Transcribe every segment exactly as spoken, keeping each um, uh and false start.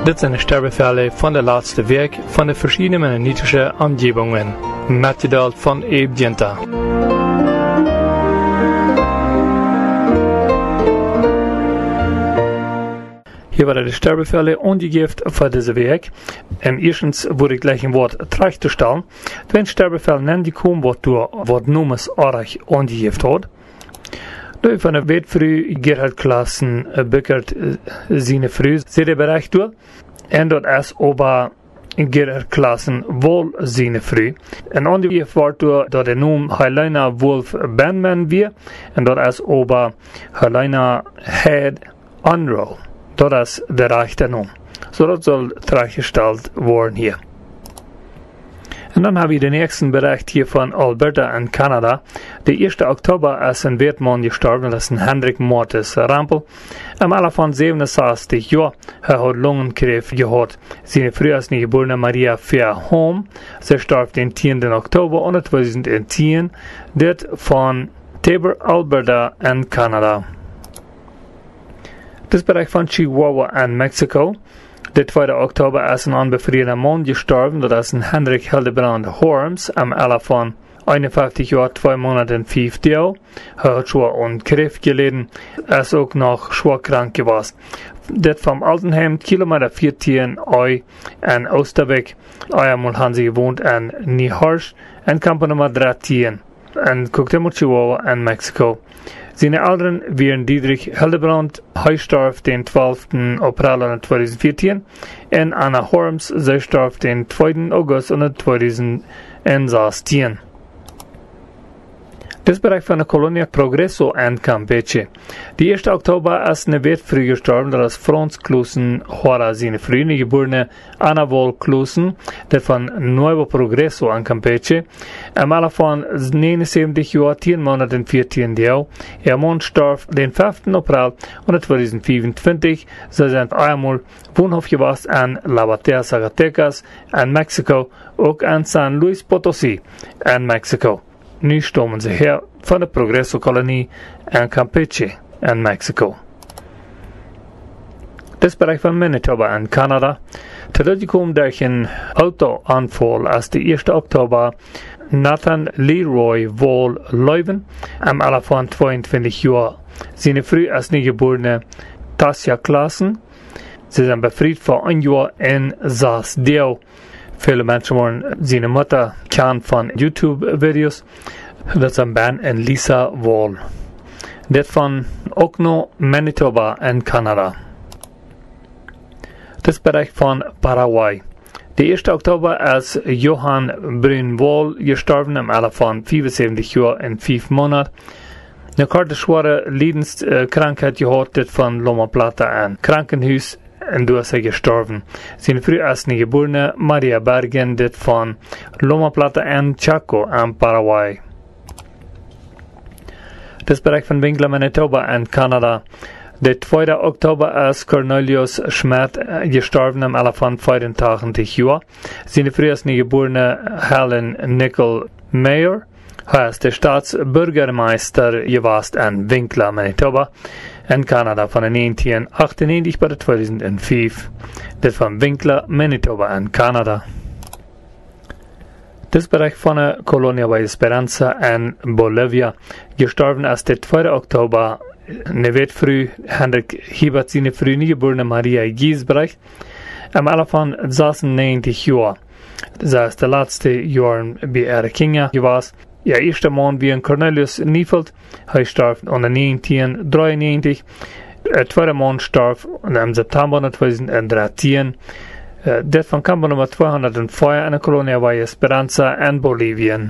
Dit zijn de sterfgevallen van de laatste week van de verschillende mennonitische omgevingen, metgedeeld van Abe Genta. Hier waren de sterfgevallen ongegeven voor deze week. En eerstens wurde ich gleich ein Wort terechtstellen. Wenn sterfgevallen nennen gekommen wordt door wat noemen aardig ongegeven wordt. Door van de weetvrou Gerhard Klassen Bückert zijn vrouw zeer bereikt door. En dat is oba Gerhard Klassen wohl zijn vrouw. En ongegeven wordt door dat de noem Helena Wolf Bandman weer. En dat is oba Helena Head Unroll. Dat is de rechte noem. So dat soll terechtgesteld worden hier. En dan hebben we de nächsten Bericht hier von Alberta in Kanada. Der erste Oktober ist ein Wertmann gestorben, das ist ein Hendrik Mortis Rampel. Am Alter von siebenundsechzig Jahren, er hat Lungenkrebs gehabt. Seine Frau ist geborene Maria Fairholm. Sie starb den zehnten Oktober zweitausendzehn. Das von Tabor, Alberta in Kanada. Das Bereich von Chihuahua in Mexiko. Der zweite Oktober ist ein unbefriedeter Mann gestorben, das ist ein Hendrik Hildebrand Horms, am Alter von einundfünfzig Jahren, zwei Monate und fünf Tagen. Er hat schwer an Krebs gelitten, er ist auch noch schwer krank gewesen. Das vom Altenheim, Kilometer vierzehn, Eu, in Osterbeck. Einmal haben sie gewohnt in Niehorsch, in Campo Nummer dreizehn, in Cuauhtémoc, Chihuahua, in Mexiko. Seine Eltern waren Dietrich Hildebrand, er starb den zwölften April zweitausendvierzehn, und Anna Horms, sie starb den zweiten August zweitausendsechzehn. Das Bereich von der Kolonie Progreso in Campeche. Die erste Oktober ist eine Wertfrau gestorben, das ist Franz Klusen, Hora, seine Frau, die geborene Anna Wohl Klusen, der von Nuevo Progreso in Campeche. Am Alter von neunundsiebzig Jahren, zehn Monate und vierzehn Tagen. Ihr Mann starb den fünften April zweitausendfünfundzwanzig. Sie sind einmal wohnhaft gewesen in La Batea, Zacatecas, in Mexiko, auch in San Luis Potosí, in Mexiko. Nu stammen sie her von der Progreso-Kolonie in Campeche in Mexiko. Das Bereich von Manitoba in Kanada. Zurückgekommen durch einen Autounfall als der erste Oktober Nathan Leroy Wall Leuven am Alter von zweiundzwanzig Jahren. Seine Frau ist eine geborene Tassia Klassen. Sie sind befreit vor ein Jahr in Saasdeo. Viele Menschen waren seine Mutter kennt von YouTube-Videos. Das ist ein Band in Lisa Wall. Das von Okno, Manitoba in Kanada. Das Bereich von Paraguay. Der erste Oktober ist Johann Brünn-Wall gestorben im Alter von fünfundsiebzig Jahren und fünf Monaten. Eine kurze schwere Leidenskrankheit gehabt, das von Loma Plata in Krankenhaus. Und du ist er gestorben. Seine Frau ist eine geborene Maria Bergen, das von Loma Plata in Chaco, in Paraguay. Das Bereich von Winkler, Manitoba in Kanada. Der zweite Oktober ist Cornelius Schmidt gestorben im Alter von fünfundachtzig Jahren. Seine Frau ist eine geborene Helen Nicole Mayer. Er ist der Staatsbürgermeister gewesen in Winkler, Manitoba. In Kanada von neunzehnhundertachtundneunzig bis zweitausendfünf. Das von Winkler, Manitoba in Kanada. Das Bereich von der Colonia bei Esperanza in Bolivia. Gestorben ist der zweite Oktober. Eine Wertfrau, Hendrik Hiebert, seine Frau, nie geborene Maria Giesbrecht. Am Alter von sechsundneunzig Jahren. Das ist der letzte Jahr bei ihrer Kinder gewesen. Ihr erster Mann wie Cornelius Niefeld, er starb neunzehnhundertdreiundneunzig. Der zweite Mann starb im September zweitausenddreizehn. Das von Campo Nummer zweihundertvier in der Kolonie bei Esperanza in Bolivien.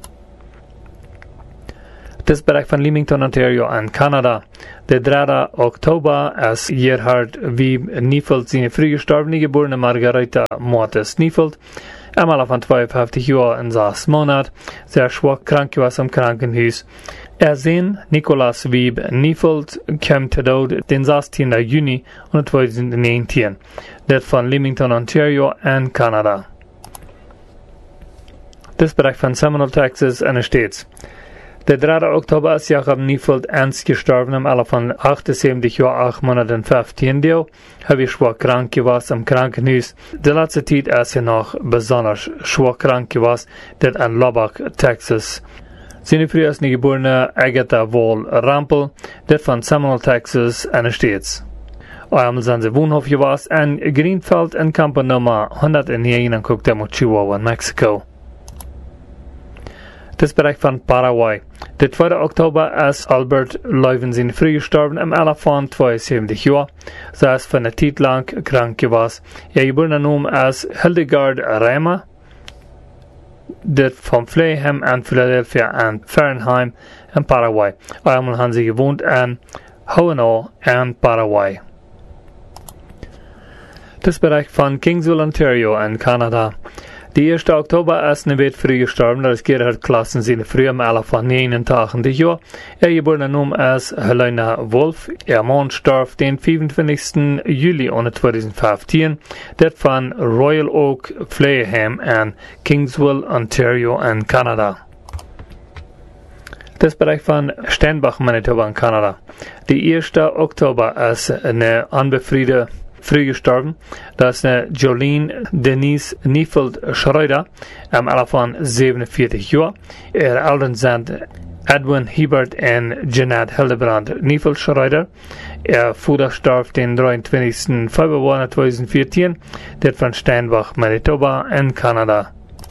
Das Bereich von Leamington, Ontario in Kanada. Der dritte Oktober ist Gerhard Wieb Niefeld, seine früh gestorbene geborene Margareta Mortis Niefeld. Am Alter von zweiundfünfzig Jahren in sechs Monaten, sehr schwer krank gewesen im Krankenhaus. Er sehen, Nikolaus Wieb Niefeld kam zu Tod den sechzehnten Juni zweitausendneunzehn. Das von Leamington, Ontario in Kanada. Das Bereich von Seminole, Texas in den States. Der dritte Oktober ist Jakob Niefeld ernst gestorben, am Alter von achtundsiebzig Jahren, acht Monate und fünfzehn Tagen. Er war schwer krank gewesen im Krankenhaus. Die letzte Zeit ist er noch besonders schwer krank gewesen, das in Lubbock, Texas. Seine Frau ist eine geborene Agatha Wall Rampel, das von Seminole, Texas, in den States. Einmal sind sie Wohnhof gewesen in Greenfield in Campo Nummer hundertneun in Cuauhtémoc, Chihuahua, in Mexiko. Das Bereich von Paraguay. Der zweite Oktober ist Albert Leuven seine Früh gestorben, im Alter von zweiundsiebzig Jahren. Sie ist für eine Zeit lang krank gewesen. Ihr geborene Name ist Hildegard Reimer. Das von Pflegeheim in Philadelphia und Fernheim in Paraguay. Einmal haben sie gewohnt in Hohenau in Paraguay. Das Bereich von Kingsville, Ontario in Kanada. Der erste Oktober ist eine Welt früh gestorben, da ist Gerhard Klassen seine Früh im Alter von neunundachtzig Jahren. Er geborene Name ist Helena Wolf. Ihr Mann starb den fünfundzwanzigsten Juli zweitausendfünfzehn. Das von Royal Oak Pflegeheim in Kingsville, Ontario in Kanada. Das Bereich von Steinbach, Manitoba in Kanada. Der erste Oktober ist eine unbefriedete früh gestorben. Das ist eine Jolene Denise Niefeld Schroeder am Alter von siebenundvierzig Jahren. Ihre Eltern sind Edwin Hebert und Jeanette Hildebrand Niefeld Schroeder. Ihr Vater starb den dreiundzwanzigsten Februar zweitausendvierzehn, der von Steinbach, Manitoba in Kanada.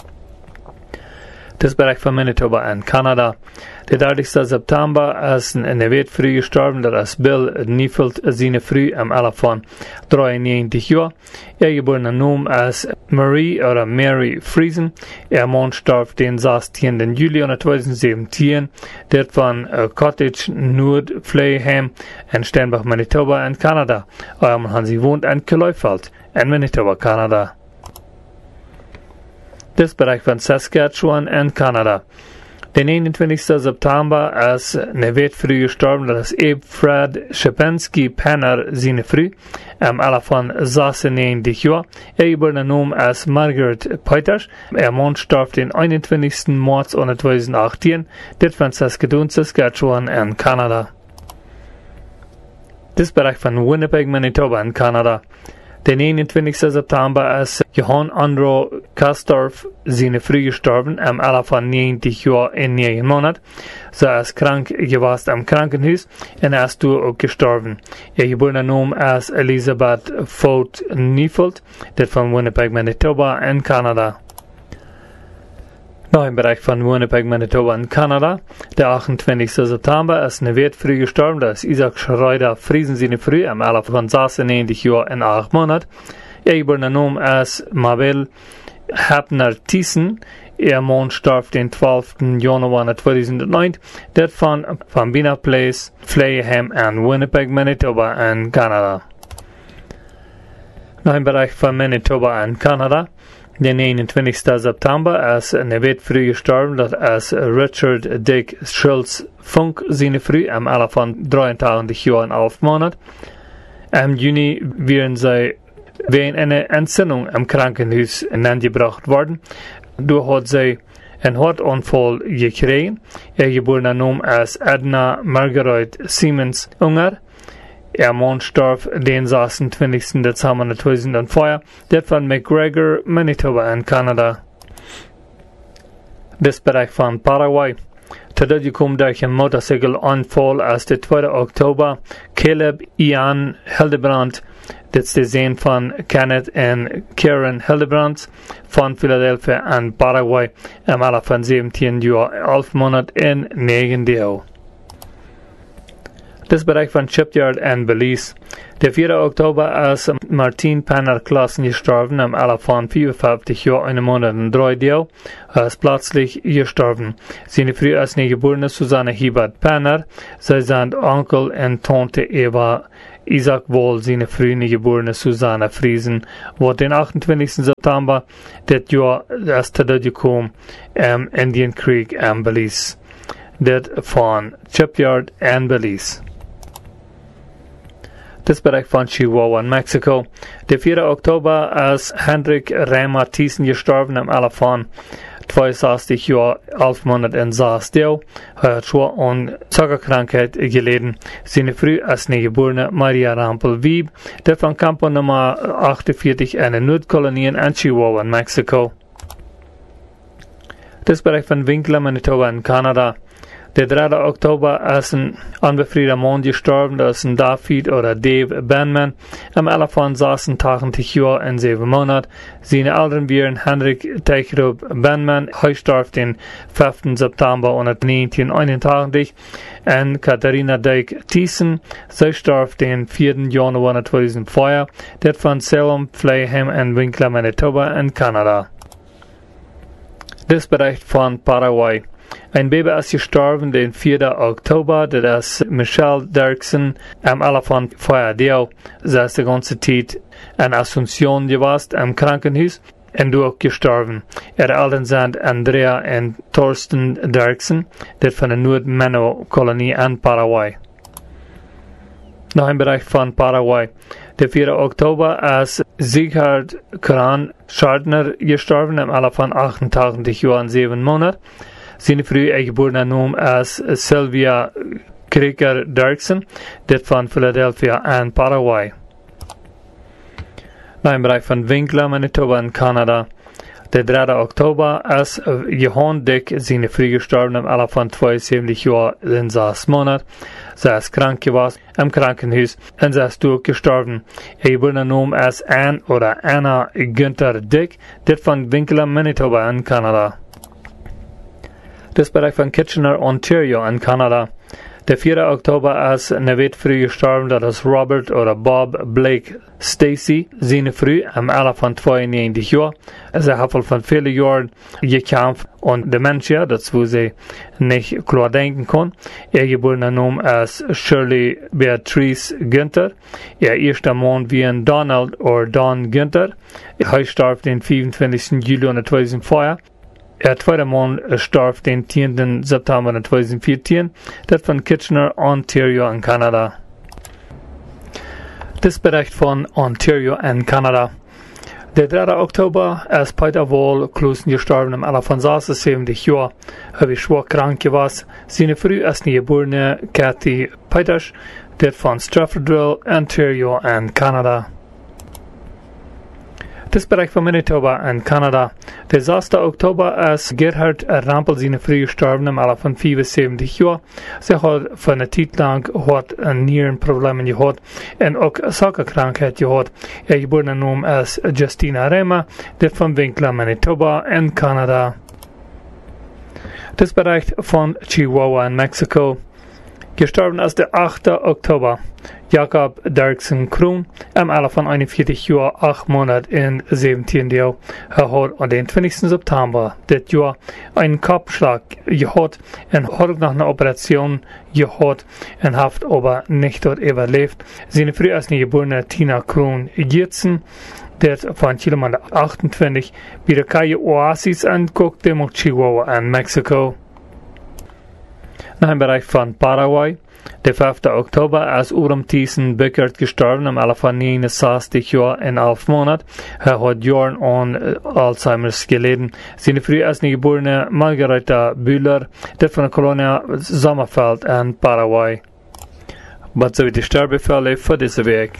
Das Bereich von Manitoba in Kanada. Der dreißigsten September ist eine Welt früh gestorben, das ist Bill Niefeld seine Früh am Alter von dreiundneunzig Jahren. Ihr geborene Name ist Marie oder Mary Friesen. Ihr Mann starb den sechzehnten Juli zweitausendsiebzehn, der von Cottage Nord Pflegeheim in Steinbach, Manitoba in Kanada. Einmal haben sie wohnt in Kleufeld in Manitoba, Kanada. Das Bereich von Saskatchewan in Kanada. Der neunundzwanzigsten September ist eine Welt früh gestorben, das ist Fred Schepenski Penner seine Früh, am Alter von sechsundneunzig Jahren. Ihr geborene Name ist Margaret Peters. Ihr Mann starb den einundzwanzigsten März zweitausendachtzehn, das von Saskatoon, Saskatchewan in Kanada. Das Bereich von Winnipeg, Manitoba in Kanada. Der neunundzwanzigsten September ist Johann Andro Kastorf seine Früh gestorben, am Alter von neunzig Jahren in neun Monaten. Sie ist krank gewesen am Krankenhaus und er ist dort auch gestorben. Ihr geborene Name ist Elisabeth Vogt Niefeld, das von Winnipeg, Manitoba in Kanada. Noch im Bereich von Winnipeg, Manitoba in Kanada. Der achtundzwanzigsten September ist eine Welt früh gestorben, das ist Isaac Schroeder Friesen seine Früh, am Alter von sechsundneunzig Jahren in acht Monaten. Ihr geborene Name ist Mabel Hapner Thiessen. Ihr Mann starb den zwölften Januar zweitausendneun, der von Pembina Place, Pflegeheim in Winnipeg, Manitoba in Kanada. Noch im Bereich von Manitoba in Kanada. Der neunundzwanzigsten September ist eine Welt früh gestorben, das ist Richard Dick Schultz Funk seine Früh, am Alter von dreiundachtzig Jahren und elf Monaten. Im Juni werden sie wegen einer Entzündung im Krankenhaus angebracht worden. Dort hat sie einen Hartunfall gekriegt. Ihr geborene Name ist Edna Margaret Siemens Unger. Ihr Mann starb den sechsundzwanzigsten Dezember zweitausendvier, der von McGregor, Manitoba in Kanada. Das Bereich von Paraguay. Todde kommt durch einen Motorcycle-Unfall als der zweite Oktober. Caleb Ian Hildebrand, das ist der Sohn von Kenneth und Karen Hildebrand von Philadelphia in Paraguay, im Alter von siebzehn Jahren, elf Monate in neun Jahren. Das Bereich von Shipyard in Belize. Der vierte Oktober ist Martin Penner Klassen gestorben, am Alter von vierundfünfzig Jahren, einen Monat und drei Tagen. Er ist plötzlich gestorben. Seine Frau ist eine geborene Susanne Hebert Penner. Sie sind Onkel und Tante Eva Isaac Wohl, seine Frau, eine geborene Susanne Friesen, wurde den achtundzwanzigsten September das Jahr erst gekommen im Indienkrieg in Belize. Das von Shipyard in Belize. Das Bereich von Chihuahua in Mexiko. Der vierte Oktober ist Hendrik Reimer Thiessen gestorben, am Alter von zweiundsechzig Jahre, elf Monate in Saasdeel. Er hat schwer an Zuckerkrankheit gelitten. Seine früh als Neugeborene Maria Rampel-Wieb, der von Campo Nummer achtundvierzig in den Nordkolonien in Chihuahua in Mexiko. Das Bereich von Winkler, Manitoba in Kanada. Der dritte Oktober ist ein unbefriedeter Mann gestorben, das ist ein David oder Dave Banman. Am Ende von sechsundachtzig Jahren und sieben Monaten. Seine Eltern waren Henrik Teichrup Banman, er starb den fünften September neunzehnhunderteinundachtzig. Und Katharina Dyke Thiessen, sie starb den vierten Januar zweitausendvier. Das von Salem, Pflegeheim in Winkler, Manitoba in Kanada. Das Bericht von Paraguay. Ein Baby ist gestorben den vierten Oktober, das ist Michelle Dirksen, am Ende von Feuerdeel. Sie ist die ganze Zeit in Asunción gewesen, im Krankenhaus, und auch gestorben. Ihre Eltern sind Andrea und Thorsten Dirksen, das von der Nord-Meno-Kolonie in Paraguay. Noch ein Bereich von Paraguay. Der vierte Oktober ist Sieghard Kran Schardner gestorben, am Alter von achtundachtzig Jahren und sieben Monaten. Seine frühe geborene Name ist Sylvia Krieger Dirksen, das von Philadelphia in Paraguay. Noch ein Bereich von Winkler, Manitoba in Kanada. Der dritte Oktober ist Johann Dick, seine früh gestorben, am Alter von zweiundsiebzig Jahren und sechs Monaten. Sie ist krank gewesen im Krankenhaus und sie ist durchgestorben. Ihr geborene Name ist Anne oder Anna Günther Dick, das von Winkler, Manitoba in Kanada. Das Bereich von Kitchener, Ontario in Kanada. Der vierte Oktober ist Nevet früh gestorben, das ist Robert oder Bob Blake Stacy, seine früh am Alter von zweiundneunzig Jahren. Sie hat von vielen Jahren gekämpft und Dementia, das wo sie nicht klar denken kann. Ihr geborener Name ist Shirley Beatrice Günther. Ihr erster Mann wie ein Donald oder Don Günther. Er starb den fünfundzwanzigsten Juli zweitausendvier. Der zweite Mann starb den zehnten September zweitausendvierzehn, das von Kitchener, Ontario in Kanada. Das Bericht von Ontario in Kanada. Der dritte Oktober ist Peter Wall Klusen gestorben im Alter von sechsundsiebzig Jahren. Er war schwer krank gewesen. Seine früh ist eine geborene Kathy Peters, das von Straffordville, Ontario in Kanada. Das Bereich von Manitoba in Kanada. Der sechste Oktober ist Gerhard Rampel, seine früh gestorben im Alter von fünfundsiebzig Jahren. Sie hat für eine Zeit lang Nierenprobleme gehabt und auch Zuckerkrankheit gehabt. Ihr geborener Name ist Justina Rema, das von Winkler, Manitoba in Kanada. Das Bereich von Chihuahua in Mexiko. Gestorben ist der achte Oktober. Jakob Dirksen Krum, am Alter von einundvierzig Jahren, acht Monate und siebzehn Jahren. Er hat am zwanzigsten September des Jahr einen Kopfschlag gehabt und hat nach einer Operation gehabt und hat aber nicht dort überlebt. Seine früh als geborene Tina Krum Giertzen, der von Kilometer achtundzwanzig, bei der Calle Oasis anguckt, dem Chihuahua in Mexiko. Nach dem Bereich von Paraguay. Der fünfte Oktober ist Uram Thiessen Böckert gestorben, am Alter von neunundsechzig Jahren und elf Monaten. Er hat Jahren an Alzheimer's gelitten. Seine früh als geborene Margareta Bühler, der von der Kolonie Sommerfeld in Paraguay. Was sind die Sterbefälle für diese Weg?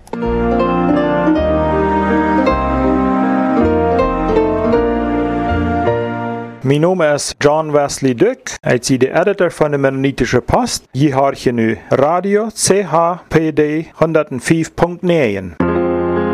Mijn naam is John Wesley Duck. Ik ben de editor van de Mennonitische Post. Je hoort je nu radio C H P D honderdvijf punt negen.